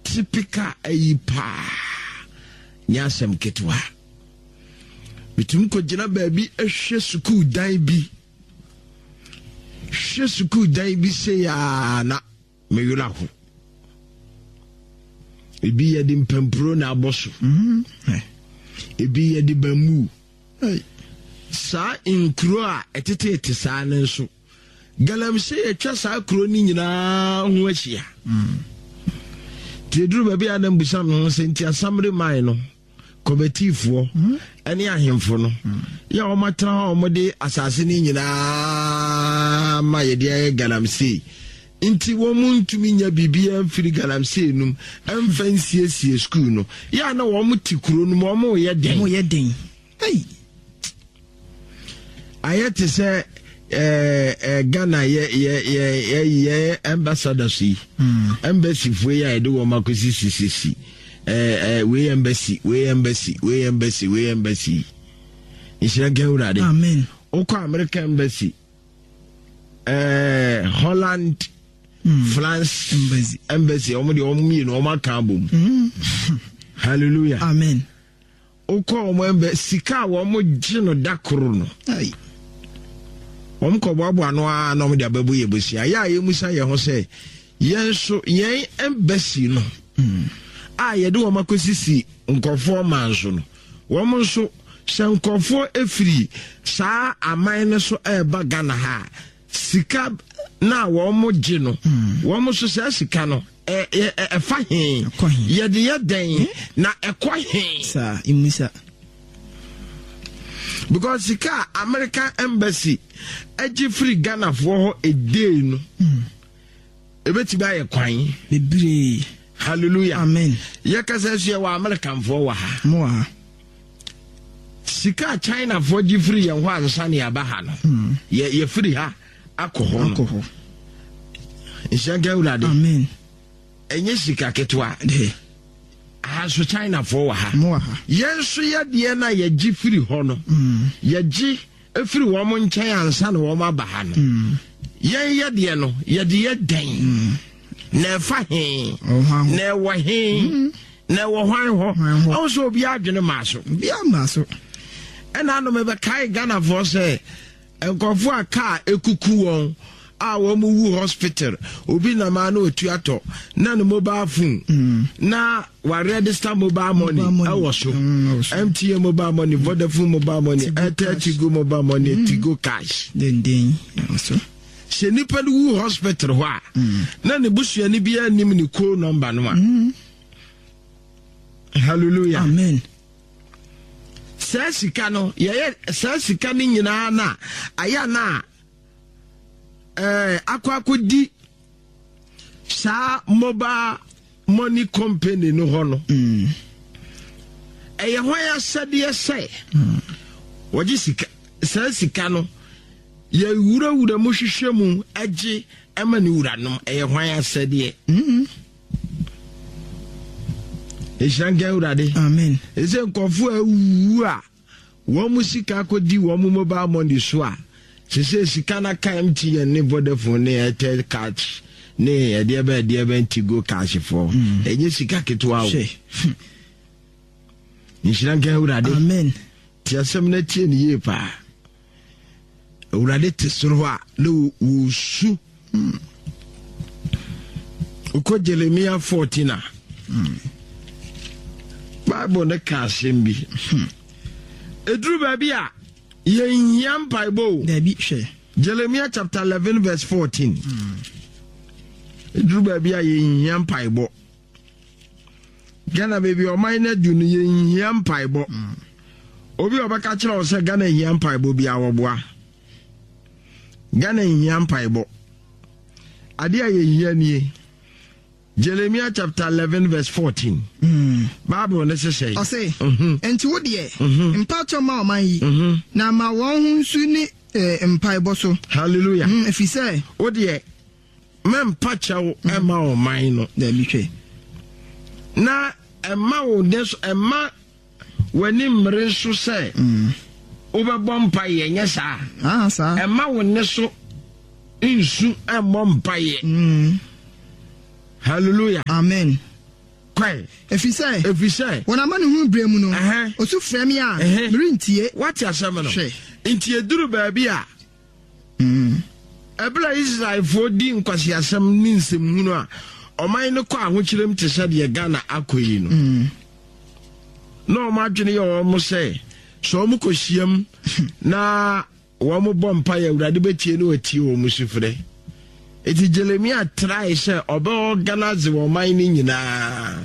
typical ayipa nyasem ketwa bitum ko gina baabi ehwe school dan bi hwe school dan bi se ya na meyula ho ebi ye di mpempro na aboso ebi ye di bamu sa inkro a etete sa na nso galamse etwa sa kro ni nyina ho ahia Tidru baby Adam Busam no senti asamre mai no kobetifo ene ahemfo no ya o matra o mode asase ni nyina ma ye de galamse inti wo muntumi nya bibia mfiri galamse num emfansie school no ya na wo mutikuro no mo ye den ayete se Ghana ye ambassador si embassy for ya do wo makosi sisi we embassy isha gawrade amen oko American embassy Holland France embassy omudi ommi no makambom hallelujah amen oko mo embassy ka wo mo gino dakoro no Omkobo ano na mo de ababu yebusia ya yemusa ye ho se yenso yen embassy no ye de wo makosisi nkofo manso no wo mo nso shankofo efiri saa aman ne so eba Ghana ha sika na wo mo gi no wo mo so se sika no fa hin ye de ye den na ekohin sa imusa because sika American embassy eji free Ghana for a day no ebeti ba ye kwan bebre hallelujah amen ye kasa so ye wa American for wa ha mo ha sika China for ji free ye ho ansa ne aba ha no ye free ha akoho inshallah amen enye sika ketwa de so China for wa ha yenso ye de na ye ji free ho no ye ji efiri wo mo nchen ansa na wo ma ba ha no ye de no ye de ye den na fa hin na wo hin na wo hwan ho also obi adwene maso ena no me be kai Ghana for say enkofo aka ekuku won wo mu wu hospital obi na ma na otuato na no mobile phone na wa register mobile money awo so MTN mobile money Vodafone mobile money Airtel Tigo mobile money Tigo cash den so se nipa wu hospital ho a na ne busua ni bia nim ni call number no hallelujah amen sasika no ye sasika ni nyina na aya na akwakodi sa mobile money company no hono eye ho ya sade say woji sika sasika no ye wura mo hwehwemu age emani wura no eye ho ya sade Ishanga urade amen eze nkofo awu a wo musika akodi wo mobile money so a sese sika na ka MTN ne Vodafone ne Airtel cash ne ede Tigo cash for enye sika ketwa o Ishanga urade amen tiasem na tie ne ye pa urade tesoro a le usu uko Jeremiah 14 Bible ne kasim bi edru baby a yanyam Bible da bi hwe Jeremiah chapter 11 verse 14 edru baby a yanyam Bible Ghana baby o mine du no yanyam Bible obi obaka kire o se Ghana yanyam Bible bi awoboa Ghana yanyam Bible ade a yanyanie Jeremiah chapter 11 verse 14. Bible necessary. I say, enti wo de mpacho ma o man yi na ma won hu nsu ni empaibo so. Hallelujah. If you say, wo de me mpacho e ma o man no. Da mi hwe. Na e ma wo des e ma wani mre so say. Wo be bom pa ye nya sa. Ah sa. E ma wo ne so insu e mom pa ye. Hallelujah. Amen. Kwai. Efisai. When I'm who bremu no. Osu frame ya. Merintie. What ya samano? Intie duru baby a. Ebla Israel for din kwasi asem ninsem hunu a. Oman no kwa ahokyerem te sɛ de Ghana akoyi no. No ma dwene ye o say. So mu kohyiam na wo mo bompa ya Awurade betie no atie wo mu sufre. Eti Jeremia try say obe organize wo man ni nyina.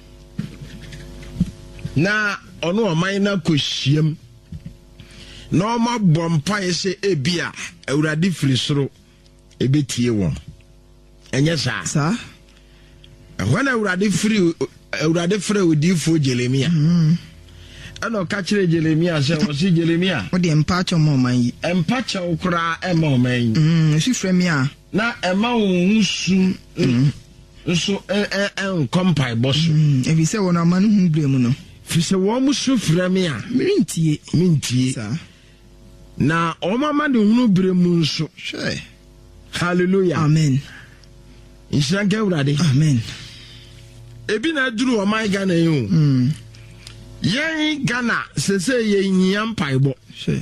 Na ono oman na kohyiam. Na ma bompa ye say ebia Awurade firi soro ebetie wo. Enye sa. When Awurade free odifo Jeremia. Ano ka kire Jeremia say o si Jeremia. O de empacho mo man yi. Empacho okra e mo man yi. Si frame ya. Na e ma wo nsu. Nso kompai boso. E bi se wona amanu hu bremu no. Fi se wo mu su frame ya. Mintie. Sa. Na o mama de hunu bremu nso. Sure. Hallelujah. Amen. Inshanke Awurade. Amen. Ebi na duru o my Ghana yi. Yen Ghana sese ye hia mpaibo.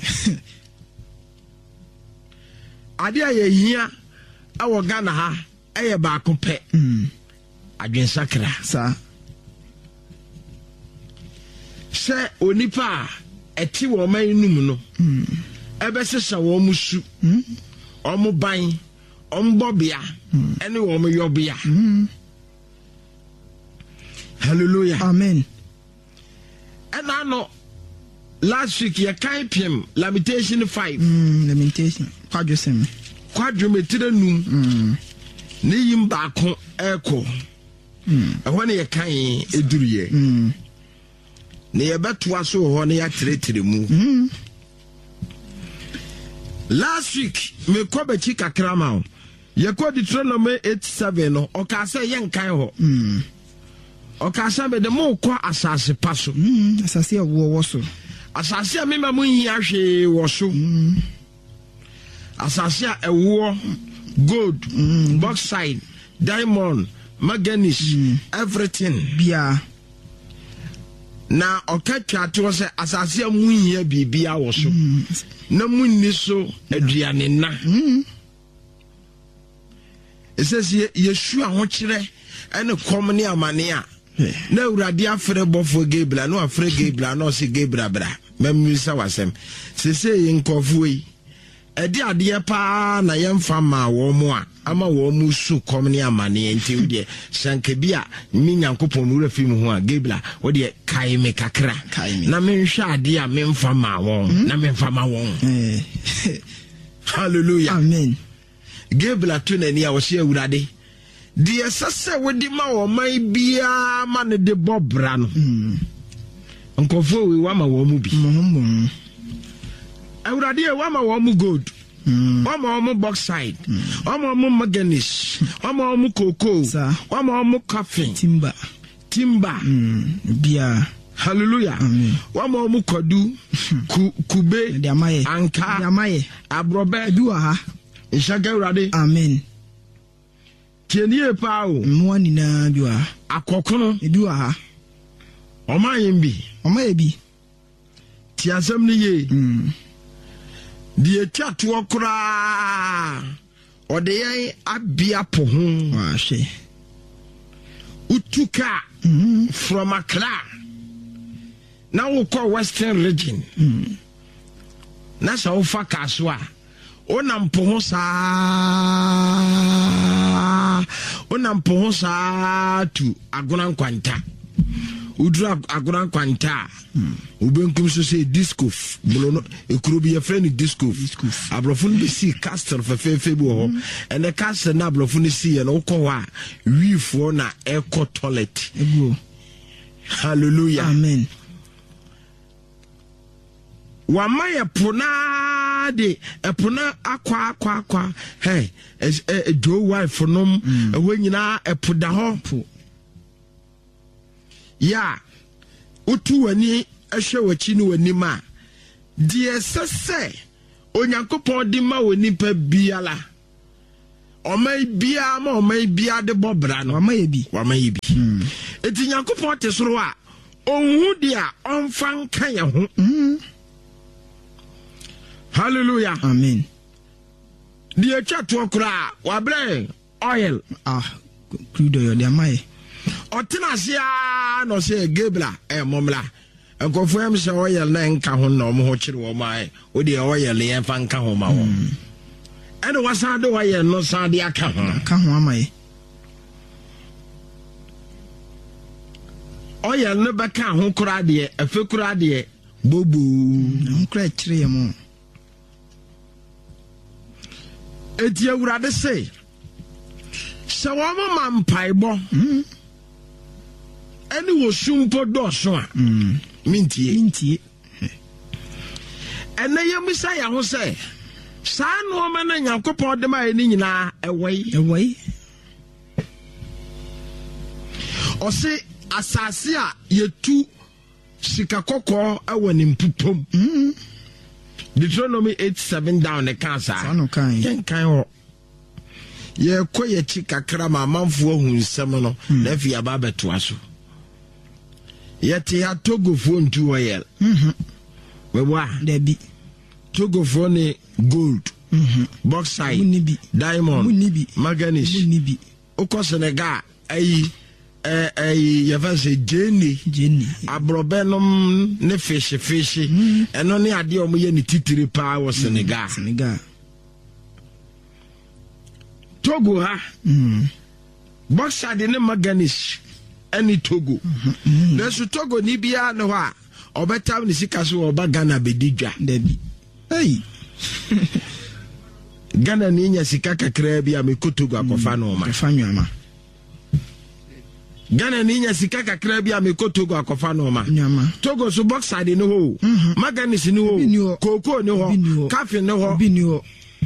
Ade a ye hia awo Ghana ha eye ba ko pe. Adwen sakra sa. Se onipa eti wo man num no. Ebe sesa wo musu. Omo ban, ombobia, ene wo mo yobia. Hallelujah. Amen. And I know last week you can't PM Lamentation 5. Lamentation. Quadrometer num. Niyim bako echo. And when you can't eduriye. Ne yebetwa so ho ne ya tretere mu. Last week me ko be chi kakra ma o. Ye ko Deuteronomy 8:7 no o ka say yen kan ho. Okasa be de mo kwa asase paso. Asase a wo so. Asase a mema mu yi ahwe wo so. Asase a ewo gold, bauxite, diamond, manganese, everything. Bia. Na okatwa to say asase a mu yi bibia wo so. Na mu ni so aduane na. It says Yeshua ho kire ene kom ne amane a na Awurade afre bofo Gabriel no afre Gabriel no se Gabriel bra memisa wasem sese yinkofo yi ede ade pa na yemfa ma wo mo a ama wo mu su kom ne amane enti de sanke bia mi Nyankopon wura fi mu ho a Gabriel wo de kai me kakra na menhwa ade a memfa ma wo na memfa ma wo. Hallelujah. Amen. Gabriel to na ni a wo se Awurade the sase wodi ma wo mai bia ma ne de bobra no nkofo we wa ma wo mu bi Awurade e wa ma wo mu gold wa ma wo mu bauxite wa ma wo mu manganese wa ma wo mu cocoa wa ma wo mu coffee timber bia. Hallelujah. Wa ma wo mu kwadu kube anka abrobe duwa ha inshaga Awurade. Amen. Tienie pa o mo anina biwa akokono eduwa ha omayebi ti asem ni ye die twatu okra ode yan abia po ho wa hwe utuka from Accra na wo call Western region na sa wo fa kaso a onam po ho saa tu agona kwanta udra agona kwanta ubenkum so say disco bolono ekuro bi ye friend disco abrofun be see castle fefe bi ho and the castle na abrofun see ye no ko wa wifo na eco toilet. Hallelujah. Amen. Wamaya pona de epona akwa hey do wife nom wenyina epoda ho ya utu wani ehwe wachi ni wani ma de sese onyankopon di ma woni pa biala omai bia ma omai bia de bobra no wama ye bi eti Nyankopɔn te soro a onhu dia onfa nka ye ho hallelujah amen die twa to kra wabre oil crude oil de amaye otenasia no se gebla momla enkofu am se oil na nka ho na omo ho kire wo mai o de oil ye fa nka ho ma wo ene wasa de oil no sa de aka ho amaye oil no beka ho kura de afa kura de bobu no kura kire ye mo eti awurade se se wo ma mpaibo ene wo sumpo doso a mintie ene yemisa ya ho se sa no ma na Nyankopɔn de ma ni nyina ewoi ose asase a yetu sika kokɔ ewo ne mpupom Deuteronomy 8:7 down the cancer yen kan ho ye koye chi kakra ma manfo hu nsem no na fi aba beto aso yete ya togofo ntu oil wewa debi togofo ne gold bauxite diamond manganese oko Senegal ayi yefase jeni abrobenom ne fish eno ne ade o ye ne titiri pa wo Senegal Togo ha bauxite ne manganese any Togo there's Togo ni bia no ha obetam ni sika so oba Ghana bedidwa debi hey Ghana ni nya sika kakra bia me kotogo akofa no ma fanwama Ghana ni nya sika kakra bia me kotogo akofa no ma Togo so bauxite no ho manganese no ho cocoa no ho coffee no ho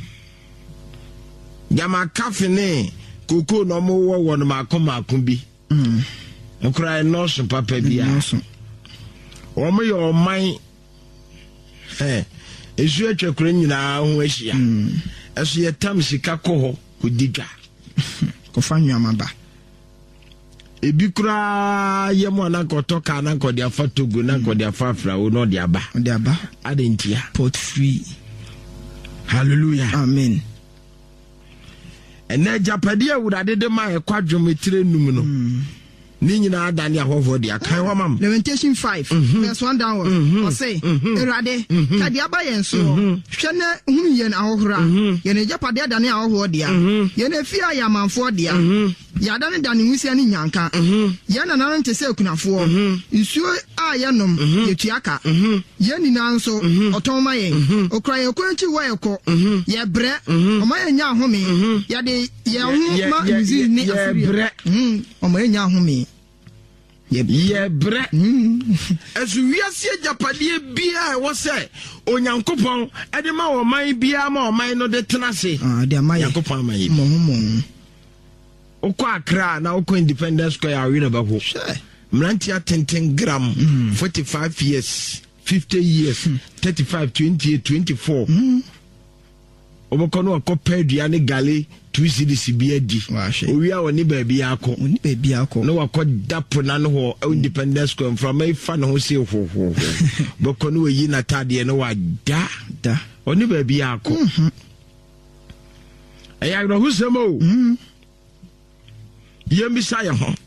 Jama coffee ne cocoa no mo wo no makoma bi nkura no so papa bia o mo yo man esu atwakura nyina ho ahia eso ye tam sika ko ho odidwa ko fanwama ba ebi kura ye mo na koto ka na ko dia fa Togo na ko dia fa Afra wo no dia ba adentia port free hallelujah amen ene japade awurade de ma e kwadwometire num no ni nyina adane ahofo de akan wa mam Lamentation 5 verse 1 down o say erade kade aba yen so hwe na hunu yen ahohora yen japade adane ahofo de yen afi ayamanfo de ya dane dane nwusia ni nyanka yen na nan tese kunafo nsuo a yenom yetuaka yen ni nan so otonma yen okra ye kwanchi wa yeko ye bre o ma yen nya ahome ye de ye hu ma nzi ni afire o ma yen nya ahome ye bre esu wiase japade bia wo se Onyankopɔn ede ma wo man bia ma wo man no de tenase de ma Yankopɔn ma yi mo okwa Accra na okwa Independence Square awi na bako mranti atenten gram 45 years 50 years 35 28 24 oboko no akopɛ aduane gale 2 cedis bia di owia woni ba bia akɔ no wakɔ dapo na no ho Independence Square from my fan ho se ho boko no yi na tade no wa da oni ba bia akɔ eya no husemo yembisa ya ho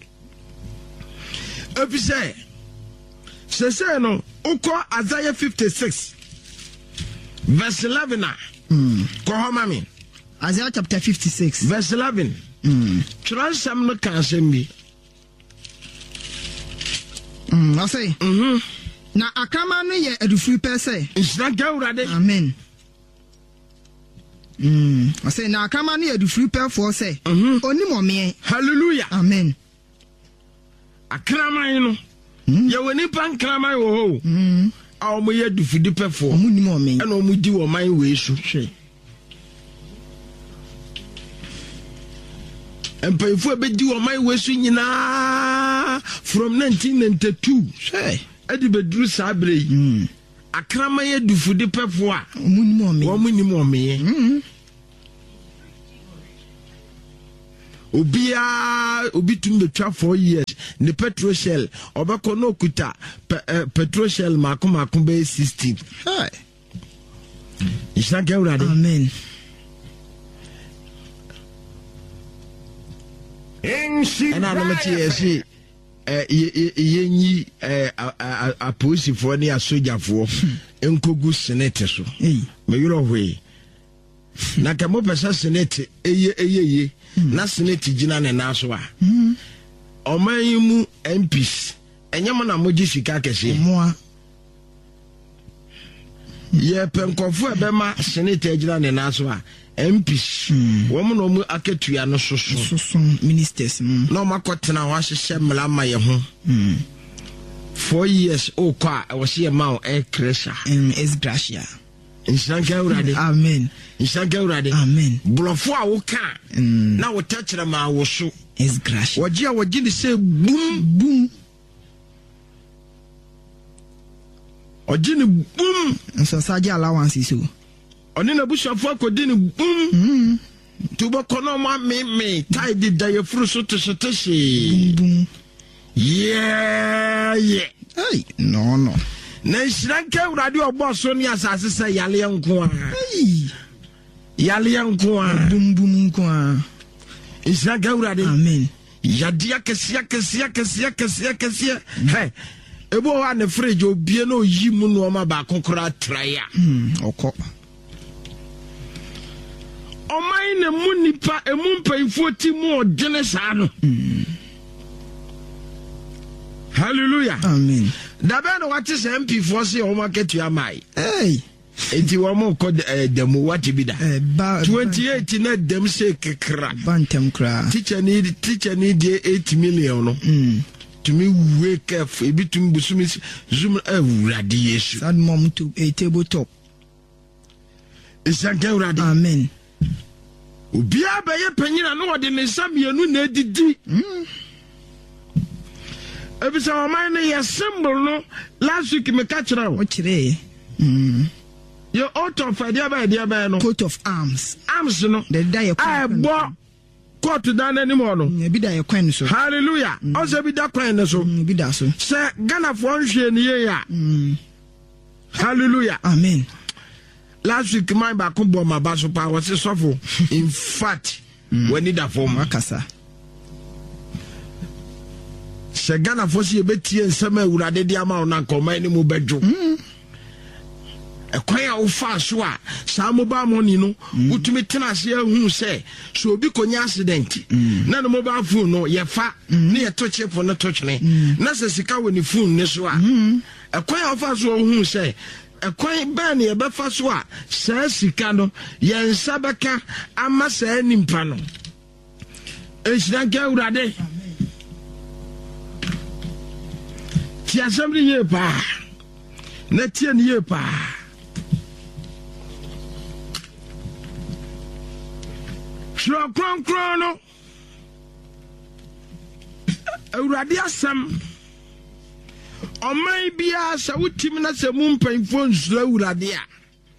efise sese no ukọ Isaiah 56 verse 11 ko ho mami Isaiah chapter 56 verse 11 transam no kan sembi I say na akama no ye adufuri pese nsira gawurade amen I say na akama no ye adufuri pefo say onimo me hallelujah amen akraman no ye woni pan kraman wo ho a o mo ye adufudi pefo omunimo me e na o mo di wo man we su empayfo be di wo man we su nyina from 1992 say edi bedru sabre yi akraman ye adufudi pefo a omunimo me wo munimo me obi tum betwa 4 years ne petrol shell obeko no kuta petrol shell makomako be 16 hey isaka urade amen ana na meti esi yenyi aposifo ne asojafo enkogu senate so me yoro hwe na kamo pesa senate eye na senate gina ne naso a oman mu MPs enyem na moji sika kese moa ye penkofo ebema senate gina ne naso a MPs womo no mu aketua no soso ministers no makotena wa hye mlama ye ho 4 years o kwa e wo se ma e kresha is gracia inshanka urade amen inshanka urade amen blofo a wo ka na wo tachira ma wo so is gracia waji ni say boom ojini boom so saje allowance so oni na bushafo akodi ni boom tubo kono ma me tai di da ye furu so tshiteshi boom yeah hey no na isranka urade obo so ni asase se yale nko a yale nko a boom nko a isranka urade amen yadia kesia hey ebo wa ne fridge obie na oyi mu no ma ba kokora traya okọ omai ne munipa emumpaifo ti mu odene saa no hallelujah amen da be no wate se MP for se o market ya mai hey enti wo mo ko demo wate bi da 28 na dem se kekra bantem kra teacher need 8 million no to me wake up e bitum busumi zoom awurade yesu sad mom to a tabletop isanka urade amen obia ba ye panyina no wode ne samienu na edidi ebisa o man na ye symbol no last week me catch ra o kire your out of idea by no coat of arms no the die bo court down anymore no bi da ye kwan so hallelujah o se bi da kwan so bi da so se Ghana for nhwe ne ye ya hallelujah amen last week my back bo ma ba so pa was suffer in fact we need a form akasa se Ghana for se betie nsema awurade dia ma na nkoma ni mu bedwo ekwan a wo fa so a sa mobile money no utumi tena ase ahu se so obi konya accident na no mobile phone no ye fa ne ye to chip no to twene na se sika woni phone ne so a ekwan a wo fa so ahu se ekwan ba ne ye be fa so a sa sika no ye nsa beka ama sa nimpa no ehyiranka urade ti asembly ye pa na tie ne ye pa Shro krono awurade asam omai bia sa wutim na se mu mpanfo nsura awurade a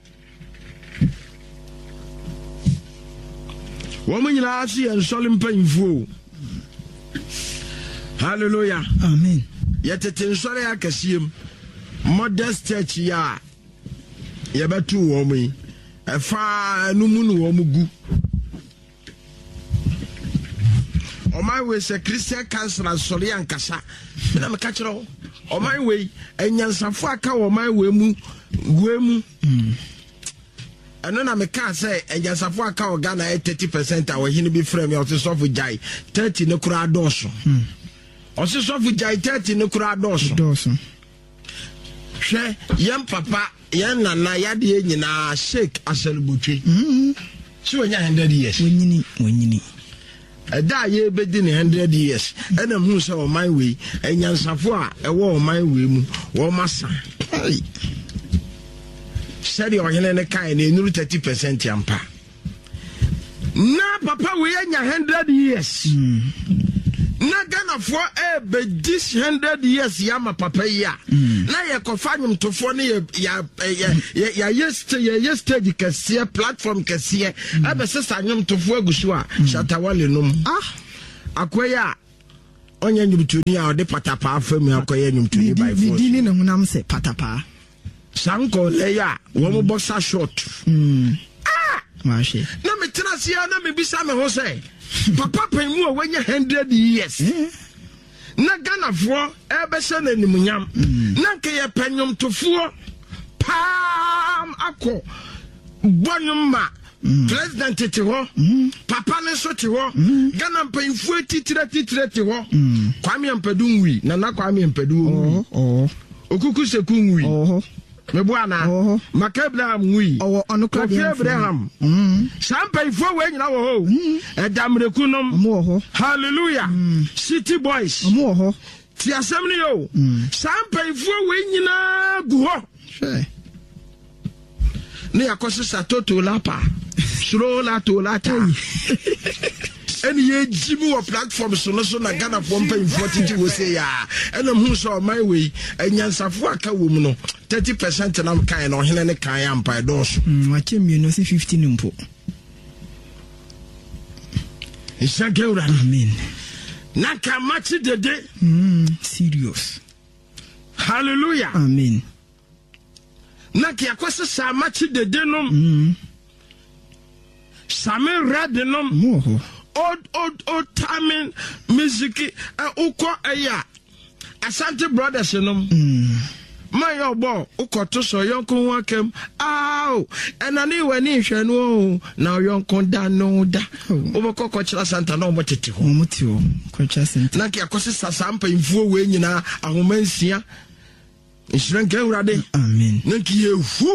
wo munyina asi ensole mpanfo hallelujah amen yetete nsole akasiem modest church ya yebetu wo mu efa numu no wo mugu omai we se Christian council asori ankasa na me ka kire omai we enyansafo aka omai we mu eno na me ka say enyansafo aka o Ghana 30% awo hini bi frame o so fu jai 30 ne kura doso o so fu jai 30 ne kura doso hwe yam papa yan nana yade nyina shake aselbutwe si wonya 100 years wonyini da ye bedi ne 100 years ena hu se o man we enyansafo a ewo o man we mu wo masa seri o hene ne kai na enuru 30% ampa na papa we enya 100 years na na Ghana for be this 100 years yama papa ya na ye kofa nwomtofo ne ya stage kese platform kese ebe sesa nwomtofo agusu a Shatawale nom akoya onye nwumtuni a ode patapa afam akoya nwumtuni by force dini na hunam se patapa sanko leya wo boxer short Mashi. Na me tena sia na me bisa me ho say papa pemu a wanya 100 years na Ghana for ebe se na nimunyam na nke ye panyom tofo pam akọ bonum ma president tete ho papa ne so te ho Ghana mpanyimfo titire te ho Kwame Mpedu wi na Kwame Mpedu okuku seku wi Mebuana, Macabraham, we, or on Abraham. Champagne for when you know, a Damrecunum, hallelujah, city boys, Tiasemio, Champagne for when you know, near Costa to Lapa, Srola to Lata. Any ye Jimu or platform so na Ghana for 42 will say ya and who saw my way and Yansafuaka woman 30% and I'm kind or Helena Kayam by dos. What you know, 15 impo. It's a girl, I mean. Naka match the day. Serious. Hallelujah. Amen. Naki akwasa sa match the day no. Same red no. Old timing music uko aya Asante brothers no my obo uko to so yonko wakem aw enani wani hwe no na yonko da no da oboko kochira Santa no motete ho moti ho kochira Santa na ki akosi sasampa imfuo we nyina ahomansia nshrenke urade amen na ki yehu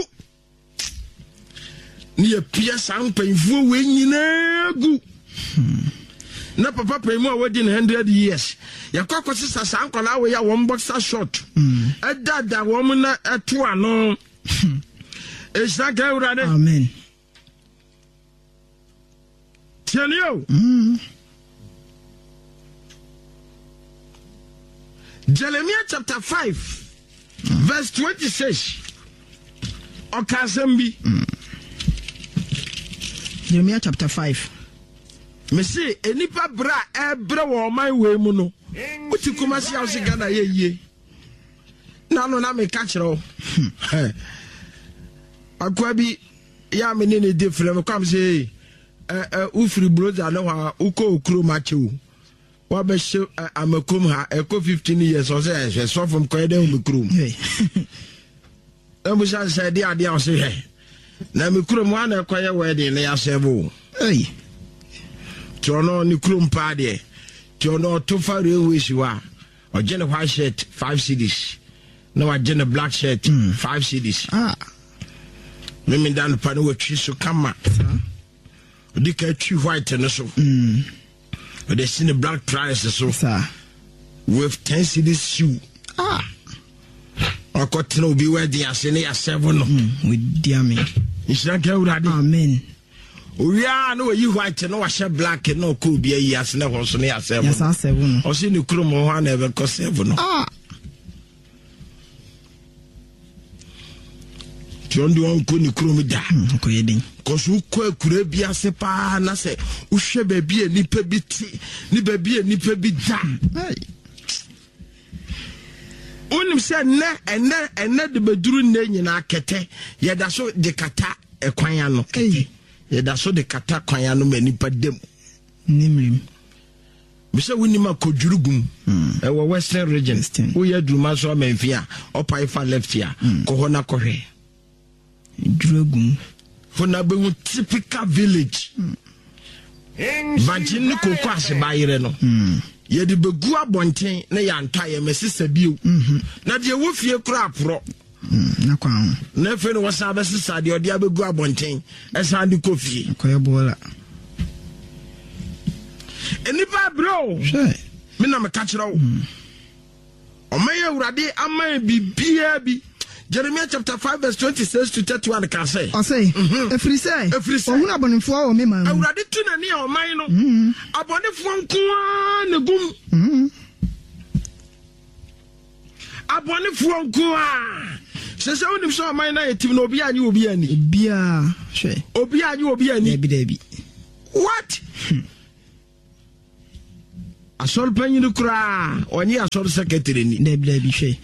ni ye pia sampa imfuo we nyina gu na papa pemu a wadi 100 years yakwa sisa sankola we ya one boxer short edada wo na eto ano esaka urade amen tianio Jeremiah chapter 5 verse 26 okasembi Jeremiah chapter 5 me say enipa bra ebre wo my way mu no uti kumasi house Ghana ye na no na me ka kire akwa bi ya me ne de frem kwam say ufri broda no ha uko okro machewu wa be she amakum ha eko 15 years o say so from kwede o mekrum e mu sha say de ade o say na mekrum wa na kwaye wedding na ya sebo Tono ni krumpa de Tono tofa railway shiwa or gene white shirt 5 cedis no a gene black shirt 5 cedis mimi dan pa no watwi so kama dika twi white no so but they see the black price so with 10 cedis shoe or got no be where the asene ya 7 no with diami isranke urade amen we are no you white no wash black no cool be yes na ho so na 7 yes 7 o si ni krum ho na ebe ko 7 no tiondo on ko ni krum da ko yedin ko so ko akura bi ase pa na se wo hwe ba bi enipa bi ti ni ba bi enipa bi da onim se na ene de beduru na nyina kete ye da so de kata ekwan ya no kete ye da so de kata kwan ya no manipa dem nimrim bisa wunima kodjurugum e wo western region wo ya duma so amfia opai fa left here ko hona kohwe jurugum hona be typical village vagin ko kwase bayire no ye de begu abonten na ya ntwa ye mesisa bio na de wo fie kura apro na kwa na fe no wasa be sisa de odi abegu abonten esa de kofie ko ye bola enipa bro me na me ka kira wo o me ya urade ama bibia bi Jeremiah chapter 5 verse 26 to 31 can say. I say, every say, ohuna bonifo o me man. Awurade tu na ni o man no. Abonefo nko a ne gum. Abonefo nko a. Sese onim so man na yetim na obi anyi obi ani. Bia, hwe. Obi anyi obi ani. Debi. What? Asol panyin kura onye asol secretary ni. Debi hwe.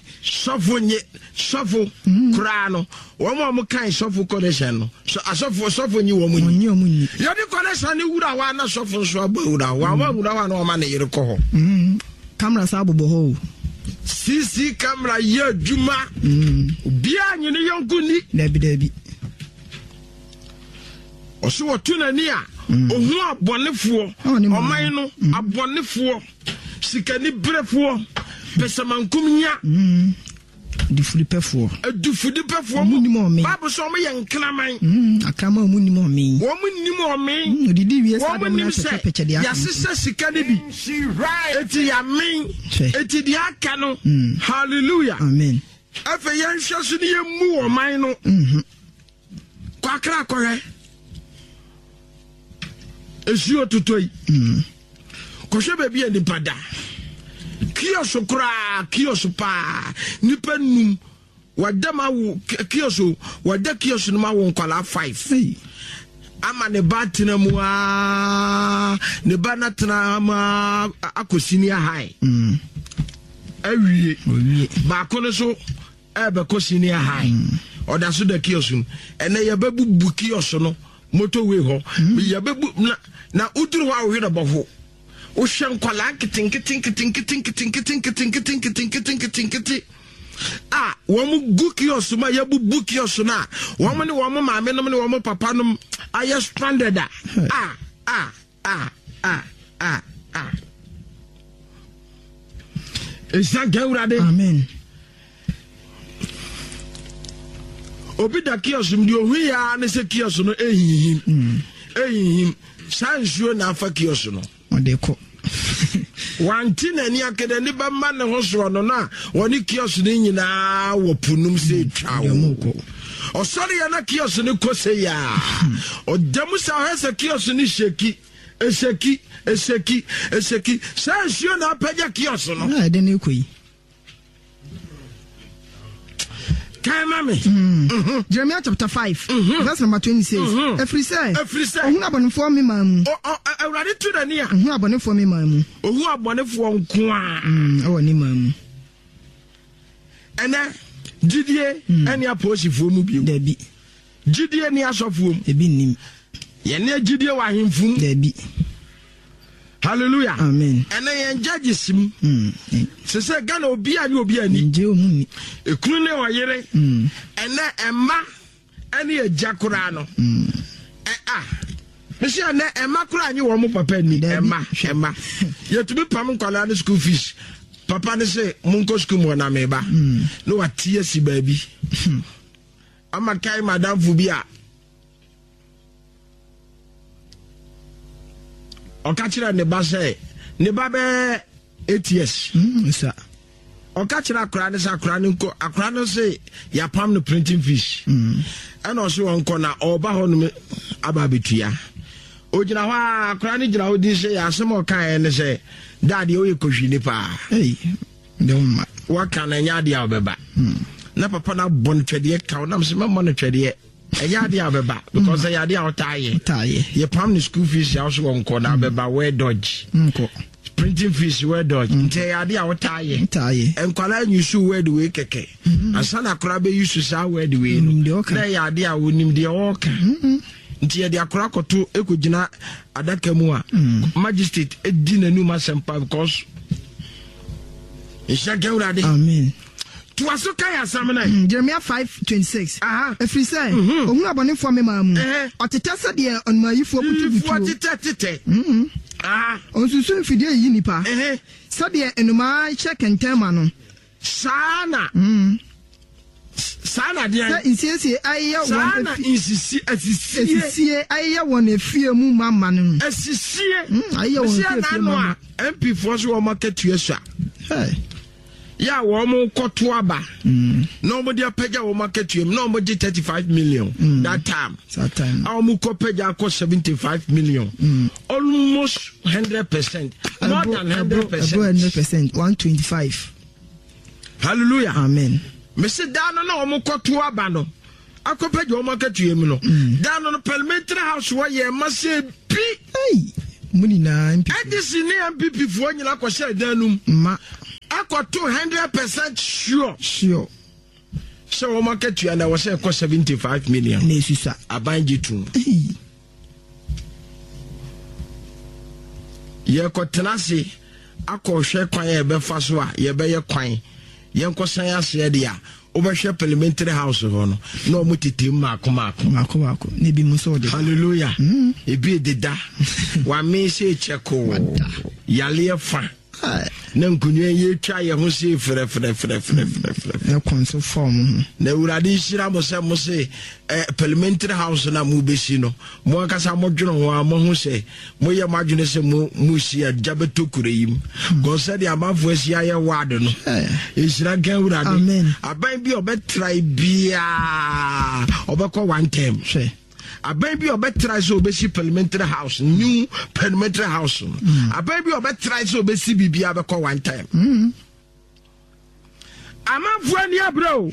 Sofo kura no wo kan sofo connection no so asofo nyi wo munyi yodi connection ni wura wa na sofo so abawura wa wura wa na o ma na yire ko ho camera sa bobo ho CC camera ye djuma bia nyi ni yonku ni debi o so otuna ni a ohun abonefo oman no abonefo sikani brefo pesamankum nya du fulipefo Bible so me yankraman akama munimo me wo munimo me odidi wie sa dem na peche dia ya sisa sika de bi eti ya men eti dia aka no hallelujah amen afa yan hwe so ne yemu wo man no kwakra kohe esi otutoi kohwe ba bi eni pada Kioso pa nipa num wadama wo kioso wada kioso no ma wo nkwala 5 ama ne batina mu ne banatna ma akosini high awie ba kono so ebe kosini high oda so da kioso ene ye babu kioso no motorway ho ye babu na uduru wa wo da bofo Ocean kwala kitin womu guki osuma yabu buki osuna womu ni womu maame no ni womu papa no aye stranded Esa gawrade amen obi da kiosum di ohu ya ne se kiosu no ehihim sansuo na afa kiosu no odeko wanti na ni akede ni ba ma ne ho so no na woni kiosu ni nyina wo punum se twawo osori ya na kiosu ni kose ya odamu sa hese kiosu ni sheki eseki sansuo na apaja kiosu no na de ne koyi Jeremiah chapter 5 verse number 26 every say ohun abonefo me mamu awrade tu na ni a ohun abonefo me mamu ohun abonefo nko a awo ni mamu ene jidie eni aposifo mu bi dabi jidie ni asofo mu ebi nim ye ne jidie wa hemfum dabi hallelujah amen ene yen judges mu se Ghana obi ani nje omuni ekunu ne oyere ene emma ene ejakura no mesi ene emma kura anyi wo mo papa ni emma yetumi pam nkwala ne school fees papa ne se munko school mo na meba no watie si baabi ama kai madam fu bia okachira ne ba se ne ba be 8 years sa okachira akra ne sa akra ne nko akra no se ya pam no printing fees and also onko na oba ho no aba betua ogina ho akra ne gina ho di se ya asem okan ne se daddy o ye kohwini pa dem waka na nya dia obeba na papa na bon twede ka na se me mon twede enya dia obeba because ya dia otaye ye pam no school fees ya also onko na obeba we dodge nko printing fees we dodge nte ya dia otaye enkwala nyusu we de we keke asana akra be yusu sa we de we no na ya dia wonim de oka nti ya dia akra koto ekogina adaka mu a magistrate edi nanu masempa because isha gawrade amen to aso kai asamna Jeremiah 5:26 every say ohun abonefo me mamu oteta de onmayifo butubutu oteta onsusu fidie yi nipa sade enuma check and tema no sana dia insisi ayya won asisi ayya won efie mu mama no asisi ayya won efie mama MP for so o market tuesa ya wo mo koto aba no mo dia pagya wo market yem no mo di 35 million that time our mo ko pagya ko 75 million almost 100%, more than 100%, 125. Hallelujah, amen. Me say down no mo koto aba no akopagya wo market yem no down no parliamentary house where ye must say hey muni na MPP edisi ni MPP fo nyina ko share danum ma akọ 200% sure so wo market you na wo say ko 75 million na esusa abanji tu ye ko tenase akọ hwe kwan ye be fa so a ye be ye kwan ye nko san ase de a wo be hwe parliamentary house ho no na mo tete mako ne bi mo so de hallelujah e bi de da wa me se cheko yale fa na nkunye ye twa ye ho se frɛ na konso form na urade shira mo se parliamentary house na mu besi no mo akasa mo dweno ho mo ho se mo ye madwene se mo si ajabe tokure yim go se de amafo asi aye ward no e shira gan urade aban bi obetrai bia obekọ one time a baby or better so basic parliamentary house, new parliamentary house. A baby or better so basic BB abeko one time. I'm a friend, ya bro.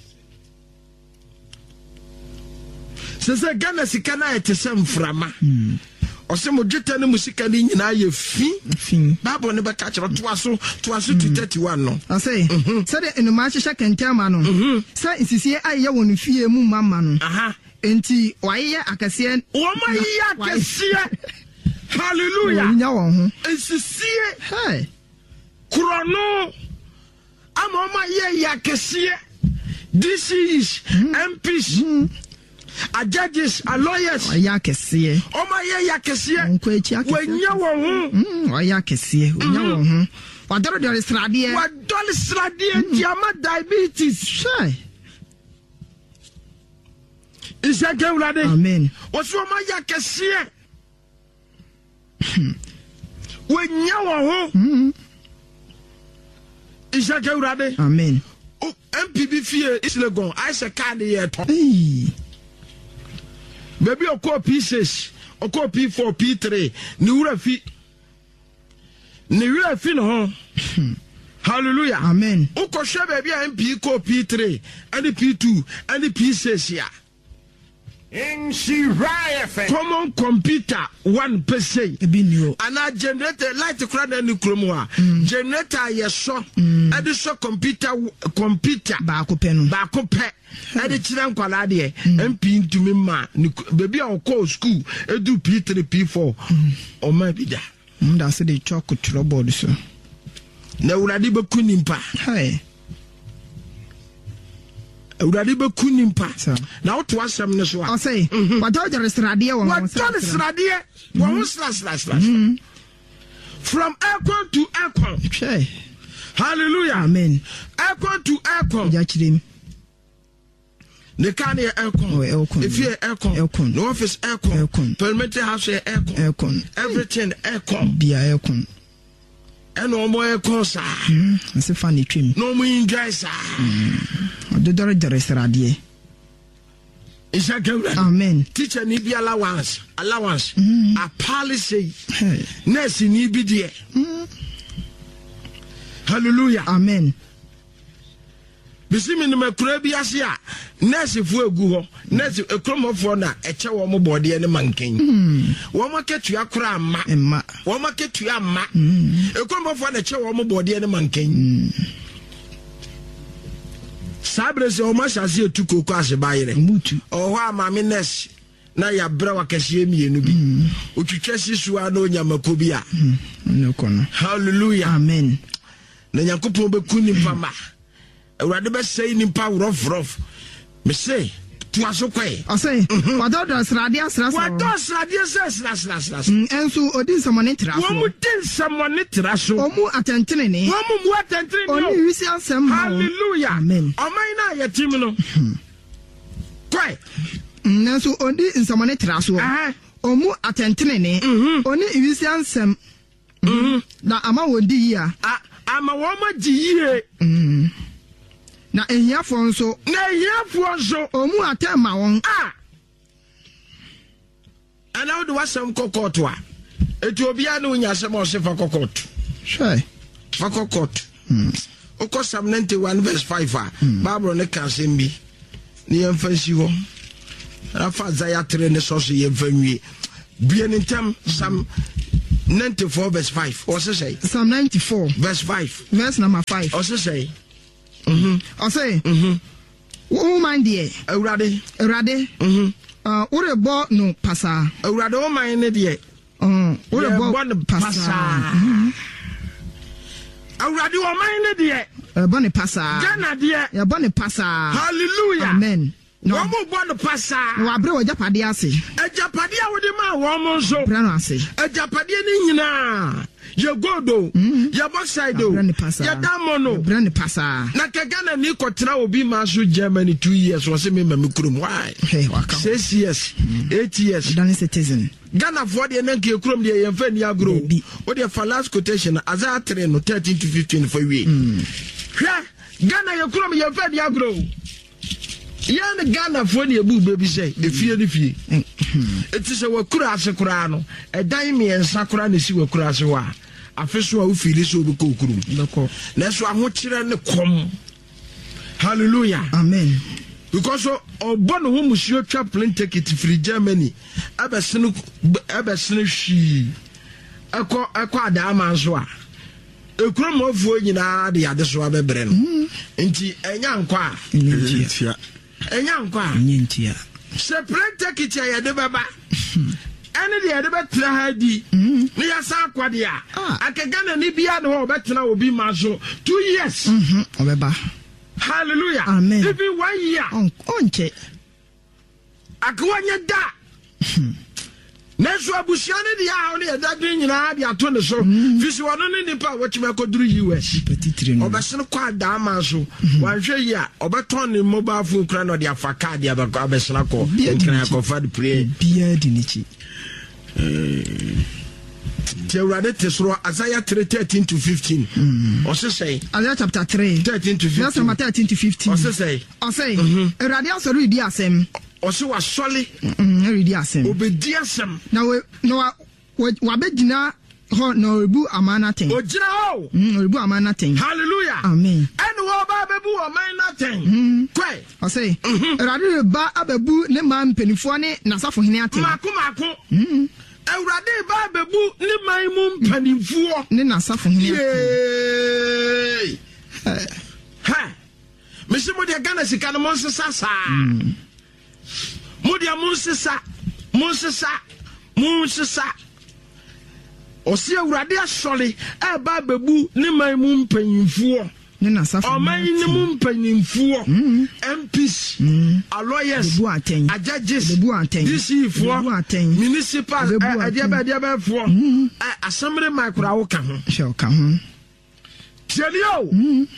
Says a Ghana Sikana at some frama. Or some Jitana Musika in a fin. Babo never catch or twice to 31. No, I say, said it in the match can tell man. Say, it's here I won't fear Mumman. Aha. Enti waye akasie woma yi akasie hallelujah nyawo ensisie hey krono ama woma ye akasie this is MPs a judges a lawyers waye akasie woma ye akasie wanya wo ho waye akasie wanya wo ho wadoro dole sradie diama diabetes hey amen. What's your my yakasia? When you is that amen. Oh, MPB fear is Legon. I say, candy yet. Maybe a core pieces, a core P4, P3, Nura feet. Nura fin home. Hallelujah. Amen. Oko share baby MP core P3, and the P2, and the P6 here. Common computer 1%. And I generator light to crowd and nuclear. Generator yes so and the so computer back pen. And the children quality and pin to me ma baby on call school do P3 P4 or maybe that. That's the chocolate trouble so. Now would I be kunimpa? Hey. Uradi be kunimpa na to asem ne so a say what the restradie won slash from aircon to aircon hallelujah amen aircon to aircon jachrim ne kan aircon if you aircon no office aircon parliamentary house aircon everything aircon bia aircon and no more course. It's a funny trim. No more in guys. The director is radie. Is that amen. Teacher need be allowance. A policy. Nurse need be there. Hallelujah. Amen. Bisi me no makura bi ase a nurse fu egu ho nurse ekromofo na eche wo mo bode ne manken wo maketu akura amma wo maketu amma ekromofo na eche wo mo bode ne manken sabre se o ma shase etuko ko ase bayire mutu o ho ama me nurse na ya bra wakahie mienu bi otwitwa sisua na onyamako bi a hallelujah amen na yakopon be kunimpa ma Urade be say nimpa rough. Me say to aso kwe. I say what does radia sras. What does radia sras. Enso odin someone traso. Wo din someone traso. Omu atentene ni. Wo mu atentene ni. Oni wisi ansem. Hallelujah. Amen. Omai na ye tim no. Kwe. Enso odin someone traso. Omu atentene ni. Oni wisi ansem. Na ama wodi ya. Ama wo ma giye. na ehiafo nso omu atema won ana wo de wasam kokoto a etu obia na onya asem o se fa kokoto fa kokoto oko Psalm 91 verse 5 a Bible ne kan sem bi ne yemfansi ho rafa Isaiah 3 ne so yemfanwie bia ne ntam Psalm 94 verse 5 or say Psalm 94 verse 5 verse number 5 or say or say wo mind there awrade urebo no pasa awrade wo mind ne there urebo no pasa awrade wo mind ne there ebo ne pasa Ghana there ebo ne pasa hallelujah amen no mo bo no pasa wa bre ojapade ase ejapade a wo de ma wo mo nso bre no ase ejapade ni nyina ye godo ye boxido ye damono bre ne pasa na ke Ghana ni kotra obi ma so Germany 2 years wo se me ma mikrum why hey waka 6 years 8 years dan citizen Ghana for de na ke krum de ye mfa ni agro wo de for last quotation Isaiah 3 no 13 to 15 for we hwa Ghana ye krum ye mfa ni agro yan Ghana for the ebu baby say the fear the fie it is a wakura ase kura no edan me ensa kura na si wakura ase wa afeso a ufiri so be kokuru na so ahokire ne kom hallelujah amen because obo no musio twa plane ticket free Germany abesene hwi akọ adama so a ekuro mofuo nyina de yade so abebre no nti enya nkwa enya nkwa nyentia se plane ticket ya de baba ene de yade betra ha di ne ya sa akwade a akagana ni bia ne ho betra obi ma so 2 years obeba hallelujah amen even 1 year onche akwanya da neso abusiane de ya ne da de nyina de ato ne so fisi wono ne nipa wotime akoduru US obesene kwa da ma so wanhwe yi a obeton ne mobile phone kra no de afaka de abesene ko nkran akofad pray bia di nichi Tewrade tesoro Isaiah 3:13 to 15 also say Isaiah chapter 3 13 to 15 verse number 13 to 15 also say erade asoro idi asem also was solid eridi asem obedi asem na wa begina ho no rebu amana ten ojina ho rebu amana ten hallelujah amen and wo ba bebu amana ten kwai o say erade ba abebu ne ma mpanifo ne nasafo hene aten mako Ewrade ba bebu ni man mu mpanimfuo ne nasafo hene ha mesi mo de Ghana sika no monsesa sa mo de monsesa osi Ewrade asole e ba bebu ni man mu mpanimfuo ne nasafo o man ni mu mpanimfuo MPs lawyers judges DC for municipal adiaba for assembly micro awoka ho tielio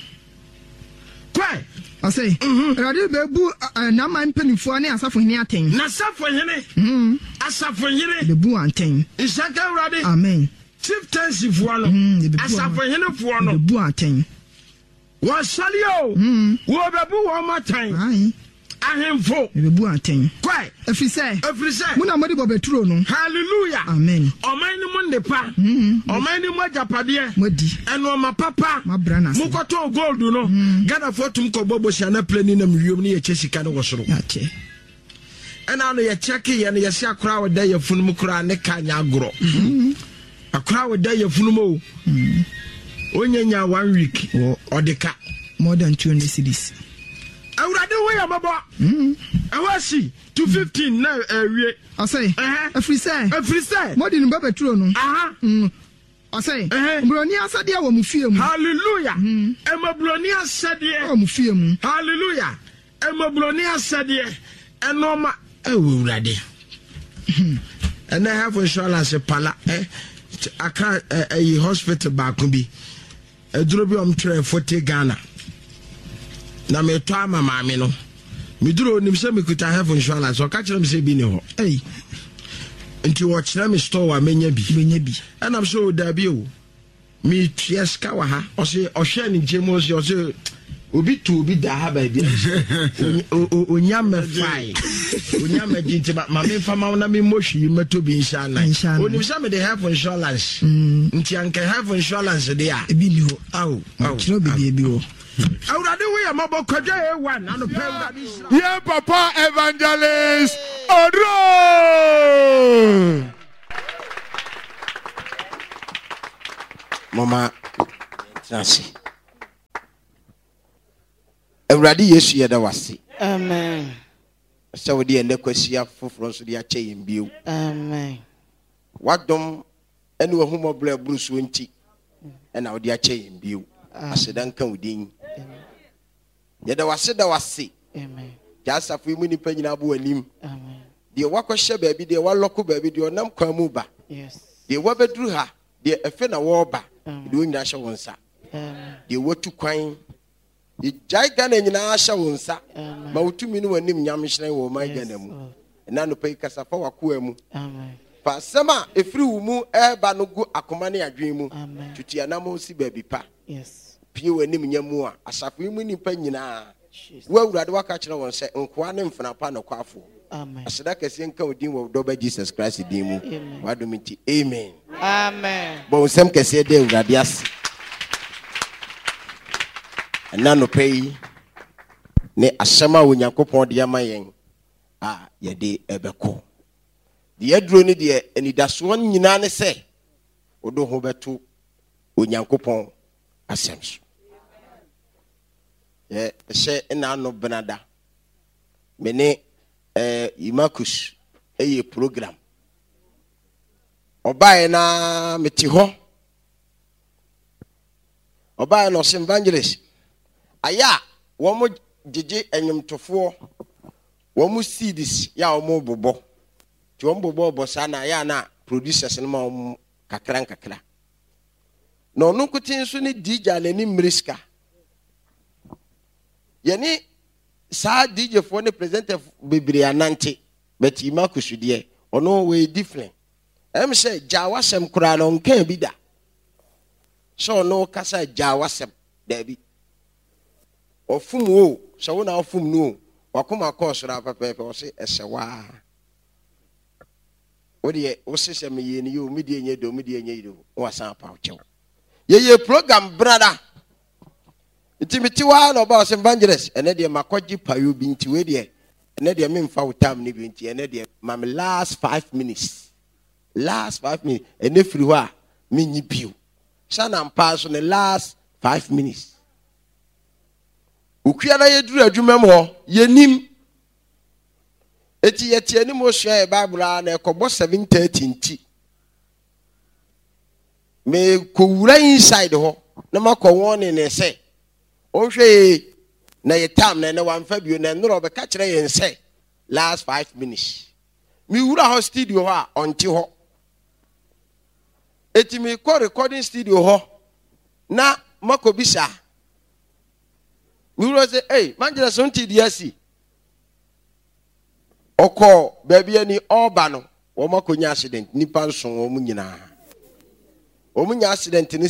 kwai I say erade bebu na man mpanimfuo ne asafo hene aten na asafo hene bebu anten isaka Ewrade amen chief tensi for no asafo hene for no bebu anten wasalio wo bebu wo matan ahemfo bebu anten kwai efrise muna modi bobeturo no hallelujah amen oman ni mu ndepa oman ni mu ajapade modi eno ma papa mabrana mukoto gold no Ghana fotum ko bobo sia na plani na mwiom ne ye chesika ne wosoro yache ena no ye check ye ne ye sia kra wo da ye funum kra ne kanya agro akra wo da ye funum o onyanya 1 week odeka more than 200 cities Ewrade wo ya babo awasi 215 na awie I say efrise modi ni babeturo no I say broni asade a wo mu fie mu hallelujah emabroni asade wo mu fie mu hallelujah emabroni asade enoma Ewrade and I have insurance pala aka a hospital back bi eduro bi omtwe 40 Ghana na me to ama maame no me duro nim se me kuta have insurance o ka kire me se bi ni ho nti wo kire me store wa menya bi ana so da bi o me tieska wa ha o se o hwe ni jemo o se Obi to obi da ha ba bi. Onyame fai. Onyame dinti ma me fama na me moshi meto bi inshallah. Onim sha me the health insurance. Nti anka health insurance de a. Ebi ni ho. Aw. Kiro bi ebi ho. Awurade we ya mabo kwadwa e1 anu pe awurade isra. Yeah, Papa Evangelist Odro. Mama Transi. Awurade Yesu yeda wase. Amen. So we dey ende kwasia foforo so dey ache yembio. Amen. Wadom ene wo humobra brusu nti ena wo dey ache yembio. Asedan kan wudin. Yeda wase da wase. Amen. Jasafo mu nipa nyina bo anim. Amen. De wakwhye baabi de waloko baabi de onam kwan mu ba. Yes. De wabeduru ha de efe na wo ba. De onyina hye wonsa. Amen. De watu kwan the Jaigan nyina hye wonsa. Ma wotumi no wanim nyamhyerɛn wo man gana mu. Na no pɛ kasafa wakoa mu. Amen. Fa sama efiri wo mu eba no gu akoma ne adwen mu. Amen. Tutia na mo si baabi pa. Yes. Pie wanim nyamu a asafo mu nipa nyina. Wo awurade waka kyerɛ won sɛ nkoa ne mfana pa no kwafo. Amen. Aseda kɛse nka odin wo dɔba Jesus Christ din mu. Wadomiti amen. Amen. Bon nsɛm kɛse de awurade ase. Ɛna no pɛ ne asɛm a Onyankopɔn de ama yɛn a yɛde ɛbɛkɔ. De aduro ne de anidasoɔ nyinaa ne sɛ wodo ho bɛto Onyankopɔn asɛm so. Ɛhyɛ ɛna no benada. Mene Imakus eye program. Obaye na meti ho. Obaye no sim evangelist. Aya wo mo jeje enyumtofo wo mo seeds ya wo mo bobo. Ti wo mo bobo bosa na ya na producers no ma kakra. No no kutin so ni DJ na ni mriska. Yeni sa DJ for the presenter bebre anante but Imakus de ono we different. Em say jawasem kura no nkan bi da. So no kasa jawasem da bi. Ofum wo, so wo na ofum no. Wakoma course ra papa o se esewa. O de o se se me ye ni yo me de nye do. O wasan pa o chew. Ye program brother. Itimiti wa no ba sem evangelist ene de makoji payo bi nti we de ene de me mfa utam ni bi nti ene de mam last 5 minutes ene firi ho a me nyi bio sana mpa so ne last 5 minutes ukua na yeduru adwuma mo ho yenim eti yeti ani mo hwe bible na ekobo 7:30 nti me ko wura inside ho na makọ won ne se ohwe na yetam na wanfa bio na nro be ka kire yen se last 5 minutes mi wura ho studio ho a onti ho eti mi ko recording studio ho na makobisa mi wura say hey manjira so nti dia si oko baabi ani oba no wo makonya accident nipa nso wo mu nyina wo mu nya accident ni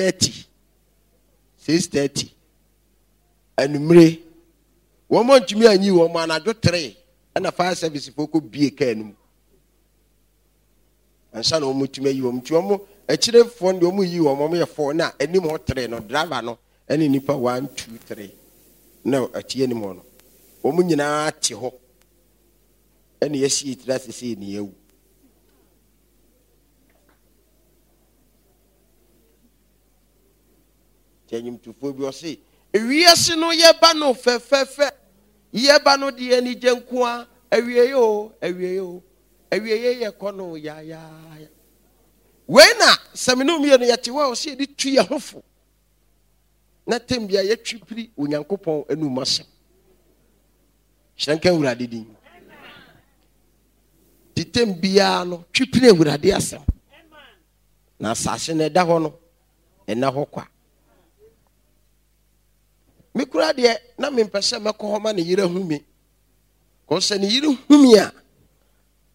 6:30 anumre wo mo ntumi anyi wo mo anadwo 3 na fire service foko bie ka anum ansa na wo mo tumi ayi wo mo akire fo ndi wo mo yi wo mo ye 4 na anim ho 3 no driver no ene nipa 1 2 3 na atie ni mo no wo mo nyina ate ho ene yesi itira sese ni yewu tenyim tufo bi o se ewiase no yeba no fefefe yeba no de ani gyenkoa awieye ye kono ya wena seminum ye no yete wa o se di tu ye hofo na tembia ye twipiri Onyankopɔn anumasem hyenka urade din di tembia no twipiri urade asem na sase na da ho no ena ho kwa me kura de na me mpese mekɔ hɔ ma ne yire humi ko se ne yire humi a